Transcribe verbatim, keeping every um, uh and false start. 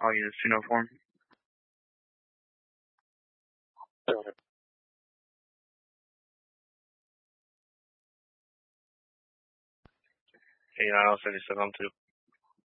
All units two oh four. Hey, nine oh seven, two.